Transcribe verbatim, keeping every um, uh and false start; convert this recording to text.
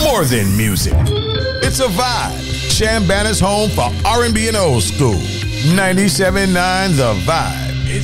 more than music. It's a vibe. Chambana's home for R and B and old school. ninety-seven point nine The Vibe.